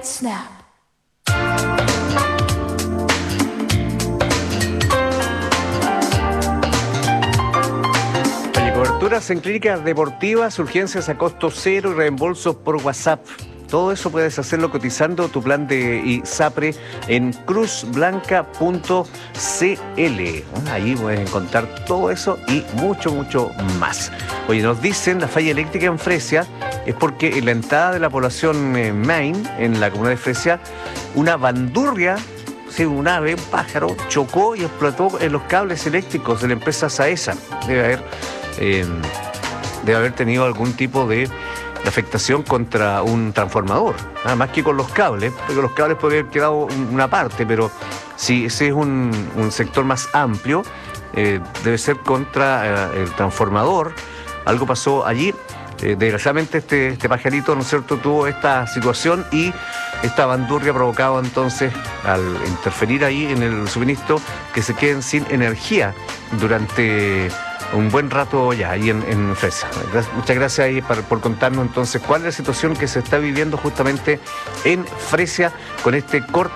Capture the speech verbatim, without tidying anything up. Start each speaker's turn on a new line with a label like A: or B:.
A: White Snap.
B: Oye, coberturas en clínicas deportivas, urgencias a costo cero y reembolsos por WhatsApp. Todo eso puedes hacerlo cotizando tu plan de ISAPRE en cruz blanca punto c l. Ahí puedes encontrar todo eso y mucho, mucho más. Oye, nos dicen la falla eléctrica en Fresia es porque en la entrada de la población eh, Main, en la comuna de Fresia, una bandurria, sí, un ave, un pájaro, chocó y explotó en los cables eléctricos de la empresa Saesa. Debe haber, eh, debe haber tenido algún tipo de de afectación contra un transformador, nada más que con los cables, porque los cables podrían haber quedado una parte, pero si ese es un, un sector más amplio, eh, debe ser contra eh, el transformador. Algo pasó allí. Eh, desgraciadamente este, este pajarito, ¿no es cierto?, tuvo esta situación y esta bandurria ha provocado entonces, al interferir ahí en el suministro, que se queden sin energía durante un buen rato ya ahí en, en Fresia. Muchas gracias ahí por, por contarnos entonces cuál es la situación que se está viviendo justamente en Fresia con este corte